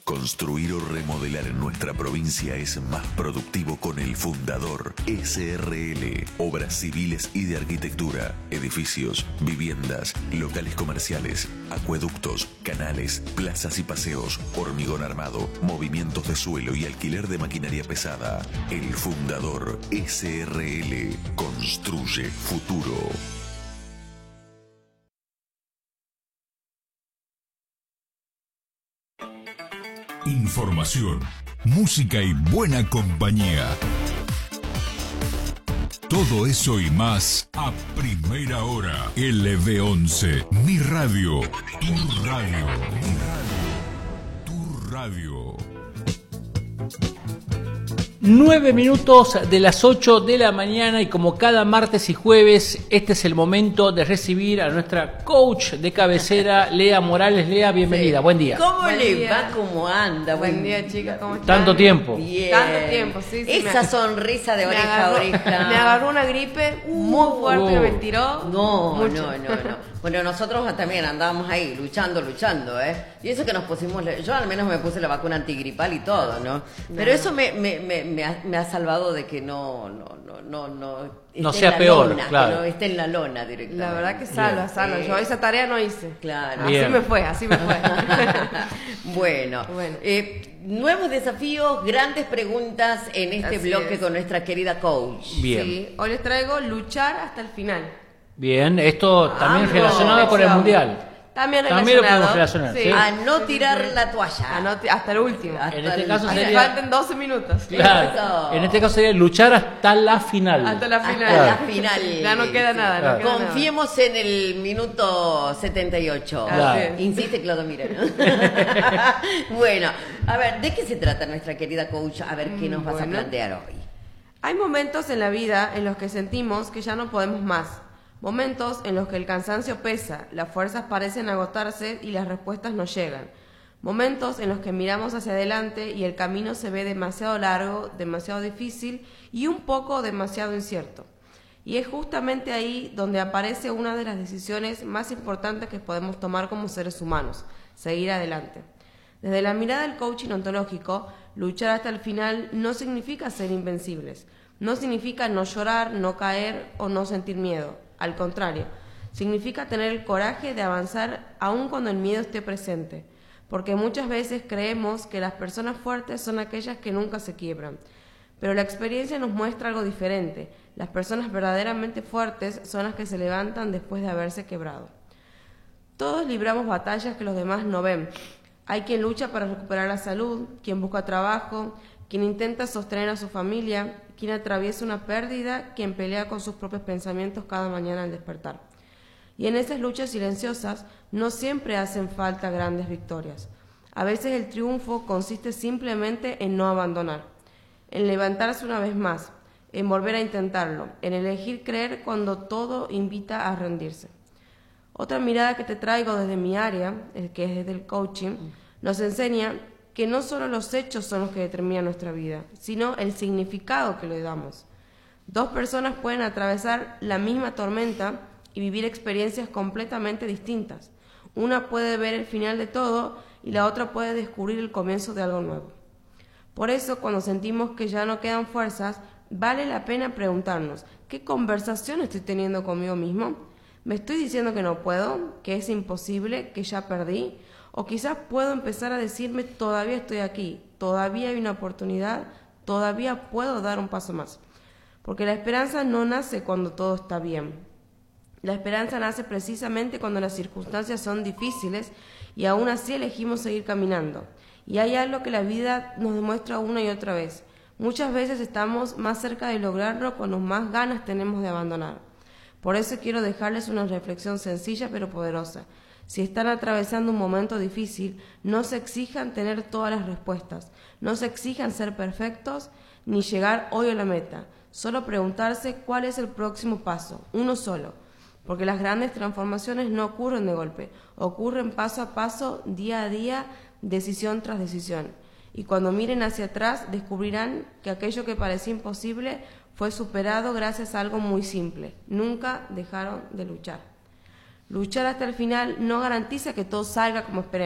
Construir o remodelar en nuestra provincia es más productivo con El Fundador SRL. Obras civiles y de arquitectura, edificios, viviendas, locales comerciales, acueductos, canales, plazas y paseos, hormigón armado, movimientos de suelo y alquiler de maquinaria pesada. El Fundador SRL. Construye futuro. Información, música y buena compañía. Todo eso y más a primera hora. LV11, mi radio, tu radio, mi radio, tu radio. 9 minutos de las 8 de la mañana y como cada martes y jueves, este es el momento de recibir a nuestra coach de cabecera, Lea Morales. Lea, bienvenida, buen día. ¿Cómo Buen le día. va? ¿Cómo anda? Buen día, chicas, ¿cómo están? Tanto tiempo. Bien. Tanto tiempo, sí. Esa sonrisa de oreja a oreja. Me agarró una gripe muy fuerte que me tiró. No, mucho. no. Bueno, nosotros también andábamos ahí luchando, ¿eh? Y eso que nos pusimos, yo al menos me puse la vacuna antigripal y todo, ¿no? Pero eso me ha salvado de que no esté sea en la peor, lona, claro. que no esté en la lona directamente. La verdad que salva. Yo esa tarea no hice. Claro. Bien. Así me fue. Bueno. Nuevos desafíos, grandes preguntas en este Así bloque es. con nuestra querida coach. Bien. Sí, hoy les traigo luchar hasta el final. Bien, esto también no. relacionado con el Mundial. También Lo relacionado. podemos relacionar, ¿sí? A no tirar la toalla. Hasta el último. Hasta En este el- caso Hasta sería- falten 12 minutos. Claro. Eso. En este caso sería luchar hasta la final. Hasta la Hasta final. la final. Ya no queda nada. Claro. No queda nada. Confiemos en el minuto 78. Claro. Así es. Insiste Clodomira, ¿no? Bueno, a ver, ¿de qué se trata nuestra querida coach? A ver, ¿qué nos vas a Bueno. plantear hoy? Hay momentos en la vida en los que sentimos que ya no podemos más. Momentos en los que el cansancio pesa, las fuerzas parecen agotarse y las respuestas no llegan. Momentos en los que miramos hacia adelante y el camino se ve demasiado largo, demasiado difícil y un poco demasiado incierto. Y es justamente ahí donde aparece una de las decisiones más importantes que podemos tomar como seres humanos, seguir adelante. Desde la mirada del coaching ontológico, luchar hasta el final no significa ser invencibles, no significa no llorar, no caer o no sentir miedo. Al contrario, significa tener el coraje de avanzar aun cuando el miedo esté presente, porque muchas veces creemos que las personas fuertes son aquellas que nunca se quiebran. Pero la experiencia nos muestra algo diferente. Las personas verdaderamente fuertes son las que se levantan después de haberse quebrado. Todos libramos batallas que los demás no ven. Hay quien lucha para recuperar la salud, quien busca trabajo, quien intenta sostener a su familia, quien atraviesa una pérdida, quien pelea con sus propios pensamientos cada mañana al despertar. Y en esas luchas silenciosas no siempre hacen falta grandes victorias. A veces el triunfo consiste simplemente en no abandonar, en levantarse una vez más, en volver a intentarlo, en elegir creer cuando todo invita a rendirse. Otra mirada que te traigo desde mi área, que es desde el coaching, nos enseña que no solo los hechos son los que determinan nuestra vida, sino el significado que le damos. Dos personas pueden atravesar la misma tormenta y vivir experiencias completamente distintas. Una puede ver el final de todo y la otra puede descubrir el comienzo de algo nuevo. Por eso, cuando sentimos que ya no quedan fuerzas, vale la pena preguntarnos, ¿qué conversación estoy teniendo conmigo mismo? ¿Me estoy diciendo que no puedo, que es imposible, que ya perdí? O quizás puedo empezar a decirme, todavía estoy aquí, todavía hay una oportunidad, todavía puedo dar un paso más. Porque la esperanza no nace cuando todo está bien. La esperanza nace precisamente cuando las circunstancias son difíciles y aún así elegimos seguir caminando. Y hay algo que la vida nos demuestra una y otra vez. Muchas veces estamos más cerca de lograrlo cuando más ganas tenemos de abandonar. Por eso quiero dejarles una reflexión sencilla pero poderosa. Si están atravesando un momento difícil, no se exijan tener todas las respuestas, no se exijan ser perfectos ni llegar hoy a la meta. Solo preguntarse cuál es el próximo paso, uno solo. Porque las grandes transformaciones no ocurren de golpe, ocurren paso a paso, día a día, decisión tras decisión. Y cuando miren hacia atrás, descubrirán que aquello que parecía imposible fue superado gracias a algo muy simple. Nunca dejaron de luchar. Luchar hasta el final no garantiza que todo salga como esperemos.